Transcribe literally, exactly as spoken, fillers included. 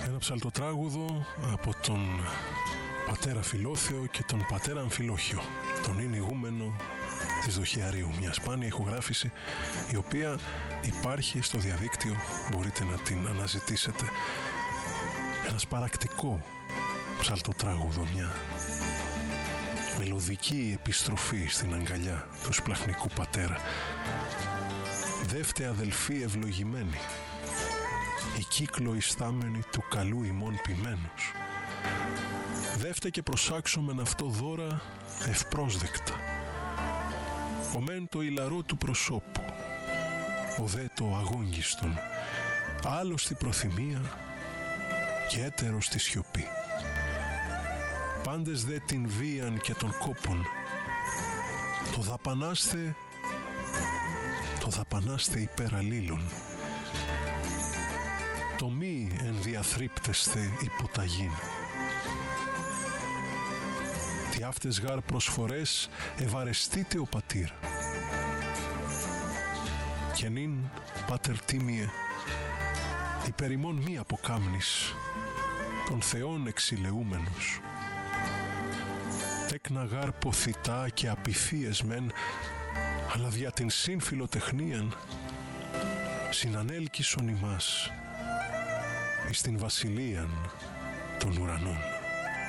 Ένα ψαλτοτράγουδο από τον πατέρα Φιλόθεο και τον πατέρα Αμφιλόχιο, τον είναι ηγούμενο της Δοχιαρίου, μια σπάνια ηχογράφηση η οποία υπάρχει στο διαδίκτυο, μπορείτε να την αναζητήσετε. Ένα σπαρακτικό ψαλτοτράγουδο, μια μελωδική επιστροφή στην αγκαλιά του σπλαχνικού πατέρα. Δεύτε αδελφοί ευλογημένοι, η κύκλο ιστάμενη του καλού ημών ποιμένους. Δεύτε και προσάξομεν αυτό δώρα ευπρόσδεκτα. Ο μεν το ηλαρό του προσώπου, ο δε το αγόγγιστον, άλλος στη προθυμία και έτερος στη σιωπή. Πάντες δε την βίαν και των κόπων, το δαπανάστε, το δαπανάστε υπέρ αλλήλων. Το μη ενδιαθρύπτεστε υποταγήν. Τι αυτές γάρ προσφορές ευαρεστείτε ο πατήρ. Και νυν, πάτερ τίμιε, υπέρ ημών μη αποκάμνης, των Θεών εξηλεούμενος. Τέκνα γάρ ποθητά και απειθίες μεν, αλλά δια την σύμφιλοτεχνίαν συνανέλκυσον ημάς εις την βασιλείαν των ουρανών.